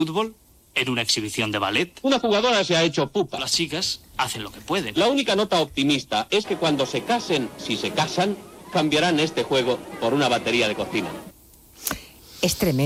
fútbol, en una exhibición de ballet. Una jugadora se ha hecho pupa. Las chicas hacen lo que pueden. La única nota optimista es que cuando se casen, si se casan, cambiarán este juego por una batería de cocina. Es tremendo.